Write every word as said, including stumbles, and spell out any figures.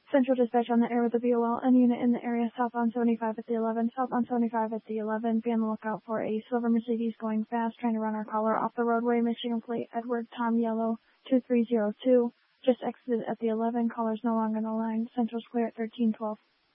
Central Dispatch on the air with the V O L. Any unit in the area southbound seventy-five at the eleven. Southbound seventy-five at the eleven. Be on the lookout for a silver Mercedes going fast, trying to run our caller off the roadway. Michigan plate Edward Tom Yellow two three zero two. Just exited at the eleven. Caller's no longer on the line. Central's clear at thirteen twelve.